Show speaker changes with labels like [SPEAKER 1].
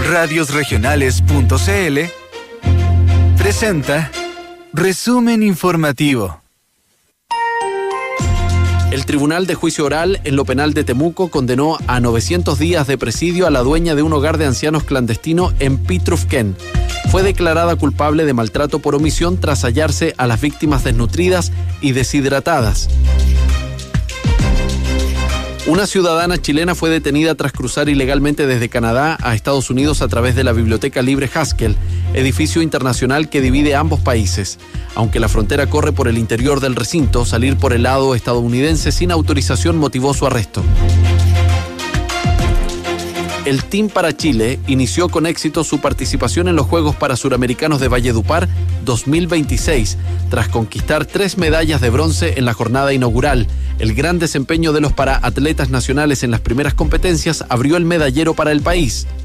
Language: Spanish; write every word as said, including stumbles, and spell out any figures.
[SPEAKER 1] radios regionales punto c l presenta Resumen Informativo.
[SPEAKER 2] El Tribunal de Juicio Oral en lo penal de Temuco condenó a novecientos días de presidio a la dueña de un hogar de ancianos clandestino en Pitrufquén. Fue declarada culpable de maltrato por omisión tras hallarse a las víctimas desnutridas y deshidratadas. Una ciudadana chilena fue detenida tras cruzar ilegalmente desde Canadá a Estados Unidos a través de la Biblioteca Libre Haskell, edificio internacional que divide ambos países. Aunque la frontera corre por el interior del recinto, salir por el lado estadounidense sin autorización motivó su arresto. El Team para Chile inició con éxito su participación en los Juegos Parasuramericanos de Valledupar dos mil veintiséis, tras conquistar tres medallas de bronce en la jornada inaugural. El gran desempeño de los paraatletas nacionales en las primeras competencias abrió el medallero para el país.